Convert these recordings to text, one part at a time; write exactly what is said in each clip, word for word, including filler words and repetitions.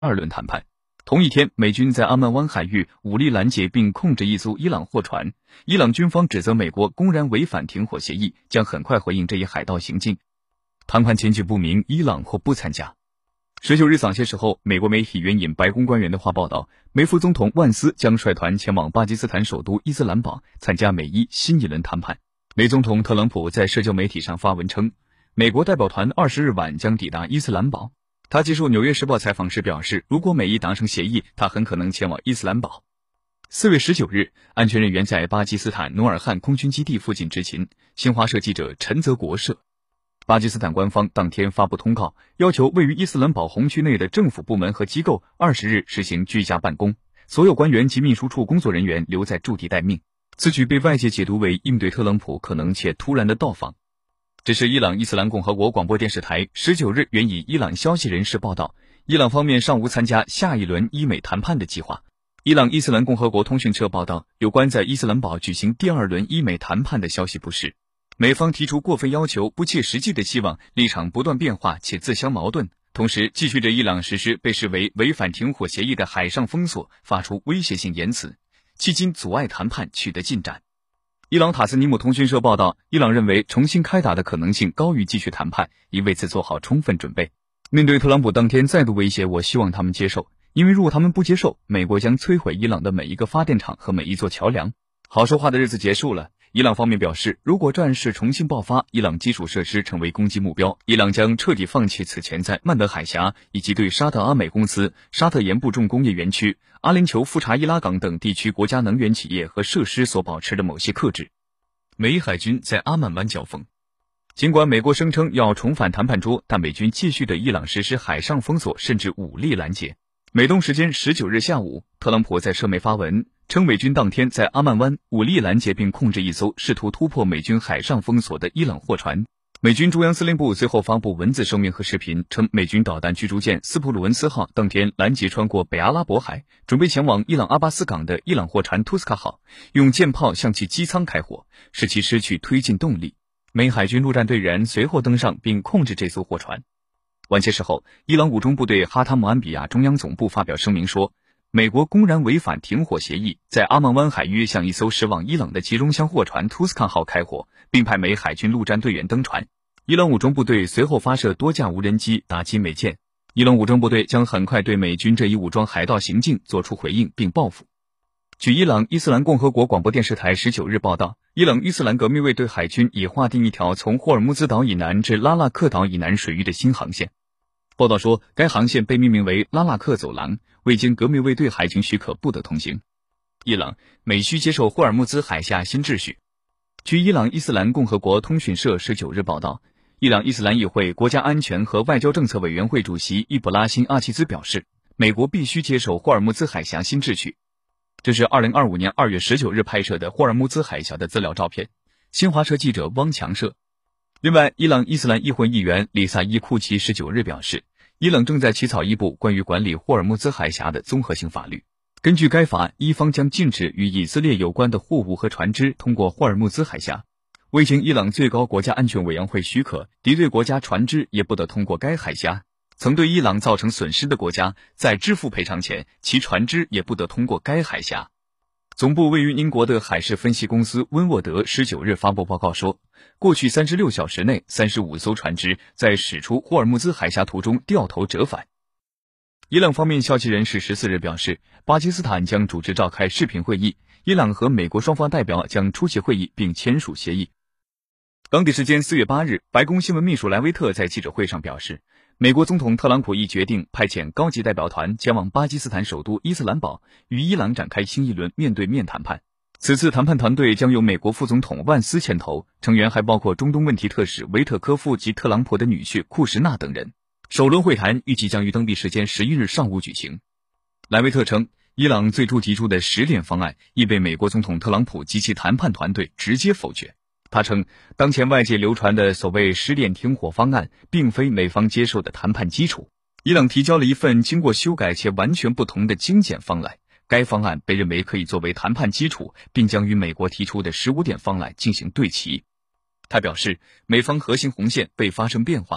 二轮谈判。同一天，美军在阿曼湾海域武力拦截并控制一艘伊朗货船，伊朗军方指责美国公然违反停火协议，将很快回应这一海盗行径。谈判前景不明，伊朗或不参加。十九日早些时候，美国媒体援引白宫官员的话报道，美副总统万斯将率团前往巴基斯坦首都伊斯兰堡参加美伊新一轮谈判。美总统特朗普在社交媒体上发文称，美国代表团二十日晚将抵达伊斯兰堡。他接受《纽约时报》采访时表示，如果美伊达成协议，他很可能前往伊斯兰堡。四月十九日，安全人员在巴基斯坦努尔汗空军基地附近执勤。新华社记者陈泽国社。巴基斯坦官方当天发布通告，要求位于伊斯兰堡红区内的政府部门和机构二十日实行居家办公，所有官员及秘书处工作人员留在驻地待命。此举被外界解读为应对特朗普可能且突然的到访。这是伊朗伊斯兰共和国广播电视台十九日援引伊朗消息人士报道，伊朗方面尚无参加下一轮伊美谈判的计划。伊朗伊斯兰共和国通讯社报道，有关在伊斯兰堡举行第二轮伊美谈判的消息不实，美方提出过分要求、不切实际的期望，立场不断变化且自相矛盾，同时继续对伊朗实施被视为违反停火协议的海上封锁发出威胁性言辞，迄今阻碍谈判取得进展。伊朗塔斯尼姆通讯社报道，伊朗认为重新开打的可能性高于继续谈判，已为此做好充分准备。面对特朗普当天再度威胁，我希望他们接受，因为如果他们不接受，美国将摧毁伊朗的每一个发电厂和每一座桥梁。好说话的日子结束了。伊朗方面表示，如果战事重新爆发，伊朗基础设施成为攻击目标，伊朗将彻底放弃此前在曼德海峡以及对沙特阿美公司、沙特盐部重工业园区、阿联酋富查伊拉港等地区国家能源企业和设施所保持的某些克制。美海军在阿曼湾交锋。尽管美国声称要重返谈判桌，但美军继续对伊朗实施海上封锁甚至武力拦截。美东时间十九日下午，特朗普在社媒发文称，美军当天在阿曼湾武力拦截并控制一艘试图突破美军海上封锁的伊朗货船。美军中央司令部随后发布文字声明和视频，称美军导弹驱逐舰斯普鲁恩斯号当天拦截穿过北阿拉伯海，准备前往伊朗阿巴斯港的伊朗货船图斯卡号，用舰炮向其机舱开火，使其失去推进动力。美海军陆战队员随后登上并控制这艘货船。晚些时候，伊朗武装部队哈塔姆安比亚中央总部发表声明说，美国公然违反停火协议，在阿曼湾海域向一艘驶往伊朗的集装箱货船图斯卡号开火，并派美海军陆战队员登船。伊朗武装部队随后发射多架无人机打击美舰。伊朗武装部队将很快对美军这一武装海盗行径作出回应并报复。据伊朗伊斯兰共和国广播电视台十九日报道，伊朗伊斯兰革命卫队海军已划定一条从霍尔木兹岛以南至拉腊克岛以南水域的新航线。报道说，该航线被命名为拉腊克走廊，未经革命卫队海军许可不得通行。伊朗美需接受霍尔木兹海峡新秩序。据伊朗伊斯兰共和国通讯社十九日报道，伊朗伊斯兰议会国家安全和外交政策委员会主席伊卜拉辛阿齐兹表示，美国必须接受霍尔木兹海峡新秩序。这是二零二五年二月十九日拍摄的霍尔木兹海峡的资料照片。新华社记者汪强摄。另外，伊朗伊斯兰议会议员里萨伊库奇十九日表示，伊朗正在起草一部关于管理霍尔木兹海峡的综合性法律。根据该法，伊方将禁止与以色列有关的货物和船只通过霍尔木兹海峡。未经伊朗最高国家安全委员会许可，敌对国家船只也不得通过该海峡。曾对伊朗造成损失的国家，在支付赔偿前，其船只也不得通过该海峡。总部位于英国的海事分析公司温沃德十九日发布报告说，过去三十六小时内，三十五艘船只在驶出霍尔木兹海峡途中掉头折返。伊朗方面消息人士十四日表示，巴基斯坦将主持召开视频会议，伊朗和美国双方代表将出席会议并签署协议。当地时间四月八日，白宫新闻秘书莱维特在记者会上表示，美国总统特朗普已决定派遣高级代表团前往巴基斯坦首都伊斯兰堡，与伊朗展开新一轮面对面谈判。此次谈判团队将由美国副总统万斯牵头，成员还包括中东问题特使维特科夫及特朗普的女婿库什纳等人。首轮会谈预计将于当地时间十一日上午举行。莱维特称，伊朗最初提出的十点方案已被美国总统特朗普及其谈判团队直接否决。他称，当前外界流传的所谓十点停火方案并非美方接受的谈判基础。伊朗提交了一份经过修改且完全不同的精简方案，该方案被认为可以作为谈判基础，并将与美国提出的十五点方案进行对齐。他表示，美方核心红线被发生变化，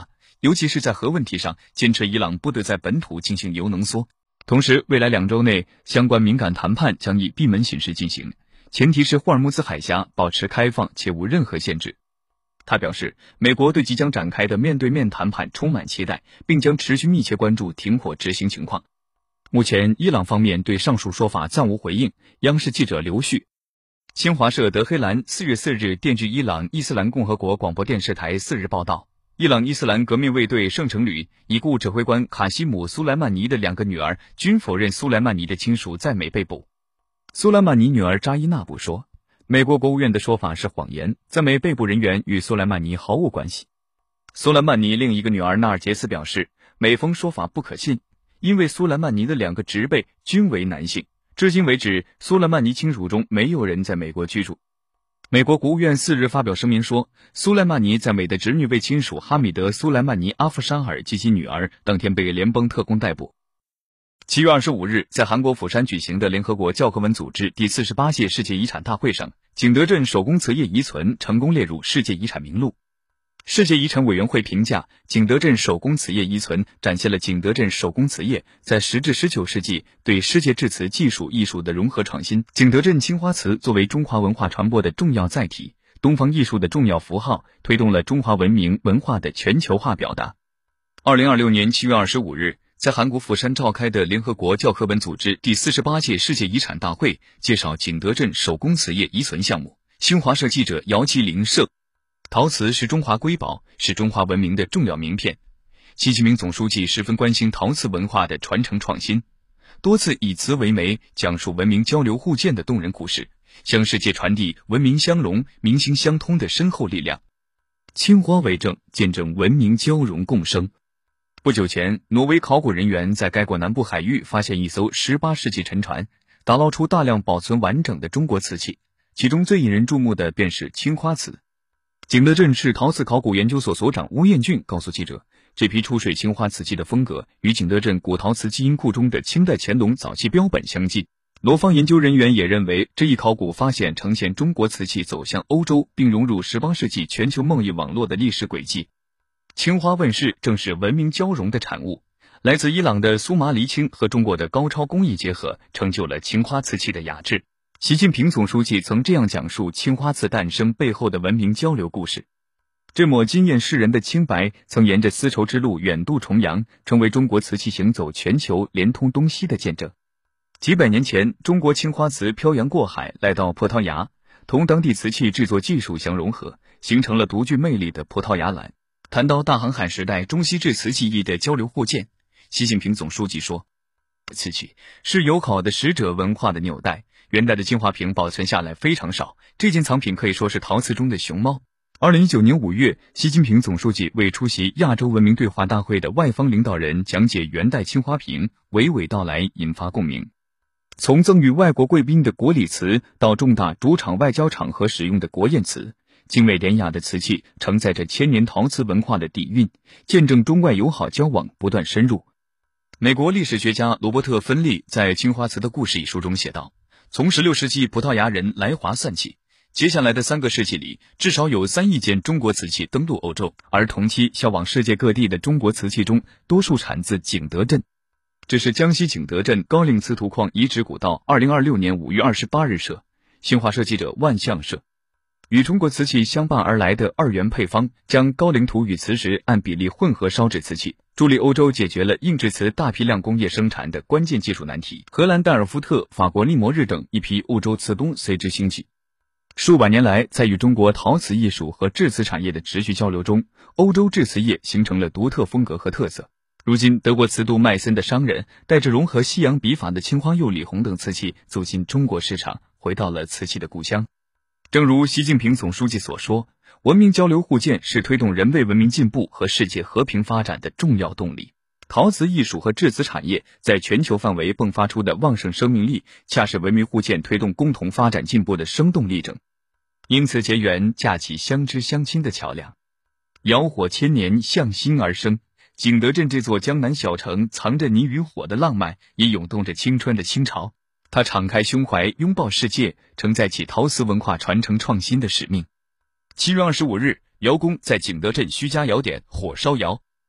尤其是在核问题上，坚持伊朗不得在本土进行铀浓缩。同时，未来两周内相关敏感谈判将以闭门形式进行，前提是霍尔木兹海峡保持开放且无任何限制。他表示，美国对即将展开的面对面谈判充满期待，并将持续密切关注停火执行情况。目前，伊朗方面对上述说法暂无回应。央视记者刘旭。新华社德黑兰四月四日电据伊朗伊斯兰共和国广播电视台四日报道，伊朗伊斯兰革命卫队圣城旅已故指挥官卡西姆·苏莱曼尼的两个女儿均否认苏莱曼尼的亲属在美被捕。苏莱曼尼女儿扎伊纳布说，美国国务院的说法是谎言，在美被捕人员与苏莱曼尼毫无关系。苏莱曼尼另一个女儿纳尔杰斯表示，美方说法不可信，因为苏莱曼尼的两个侄辈均为男性。至今为止，苏莱曼尼亲属中没有人在美国居住。美国国务院四日发表声明说，苏莱曼尼在美的侄女为亲属哈米德·苏莱曼尼·阿夫沙尔及其女儿当天被联邦特工逮捕。七月二十五日，在韩国釜山举行的联合国教科文组织第四十八届世界遗产大会上，景德镇手工瓷业遗存成功列入世界遗产名录。世界遗产委员会评价，景德镇手工瓷业遗存展现了景德镇手工瓷业在十至十九世纪对世界制瓷技术艺术的融合创新。景德镇青花瓷作为中华文化传播的重要载体，东方艺术的重要符号，推动了中华文明文化的全球化表达。二零二六年七月二十五日，在韩国釜山召开的联合国教科文组织第四十八届世界遗产大会介绍景德镇手工瓷业遗存项目。新华社记者姚其林摄。陶瓷是中华瑰宝，是中华文明的重要名片。习近平总书记十分关心陶瓷文化的传承创新，多次以瓷为媒，讲述文明交流互鉴的动人故事，向世界传递文明相融、民心相通的深厚力量。青花为证，见证文明交融共生。不久前，挪威考古人员在该国南部海域发现一艘十八世纪沉船，打捞出大量保存完整的中国瓷器，其中最引人注目的便是青花瓷。景德镇市陶瓷考古研究所所长邬彦俊告诉记者，这批出水青花瓷器的风格与景德镇古陶瓷基因库中的清代乾隆早期标本相近。罗方研究人员也认为，这一考古发现呈现中国瓷器走向欧洲并融入十八世纪全球贸易网络的历史轨迹。青花问世正是文明交融的产物，来自伊朗的苏麻离青和中国的高超工艺结合，成就了青花瓷器的雅致。习近平总书记曾这样讲述青花瓷诞生背后的文明交流故事：这抹惊艳世人的青白，曾沿着丝绸之路远渡重洋，成为中国瓷器行走全球、连通东西的见证。几百年前，中国青花瓷漂洋过海来到葡萄牙，同当地瓷器制作技术相融合，形成了独具魅力的葡萄牙蓝。谈到大航海时代中西制瓷技艺的交流互鉴，习近平总书记说，瓷器是友好的使者文化的纽带，元代的金华瓶保存下来非常少，这件藏品可以说是陶瓷中的熊猫。二零一九年五月，习近平总书记为出席亚洲文明对话大会的外方领导人讲解元代青花瓶，娓娓道来，引发共鸣。从赠予外国贵宾的国礼瓷到重大主场外交场合使用的国宴瓷，精美典雅的瓷器承载着千年陶瓷文化的底蕴，见证中外友好交往不断深入。美国历史学家罗伯特·芬利在《青花瓷的故事》一书中写道，从十六世纪葡萄牙人来华算起，接下来的三个世纪里，至少有三亿件中国瓷器登陆欧洲，而同期销往世界各地的中国瓷器中，多数产自景德镇。这是江西景德镇高陵瓷土矿遗址古道二零二六年五月二十八日摄，新华社记者万象摄。与中国瓷器相伴而来的二元配方，将高陵土与磁石按比例混合烧制瓷器，助力欧洲解决了硬质瓷大批量工业生产的关键技术难题。荷兰戴尔夫特、法国利摩日等一批欧洲瓷东随之兴起。数百年来，在与中国陶瓷艺术和制瓷产业的持续交流中，欧洲制瓷业形成了独特风格和特色。如今，德国瓷都麦森的商人带着融合西洋笔法的青花釉里红等瓷器走进中国市场，回到了瓷器的故乡。正如习近平总书记所说，文明交流互鉴是推动人类文明进步和世界和平发展的重要动力。陶瓷艺术和制瓷产业在全球范围迸发出的旺盛生命力，恰是文明互鉴推动共同发展进步的生动例证。因此结缘，架起相知相亲的桥梁。窑火千年向心而生，景德镇这座江南小城藏着泥与火的浪漫，也涌动着青春的新潮。它敞开胸怀，拥抱世界，承载起陶瓷文化传承创新的使命。七月二十五日，窑工在景德镇徐家窑点火烧窑。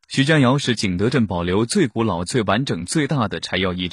徐家窑是景德镇保留最古老、最完整、最大的柴窑遗址。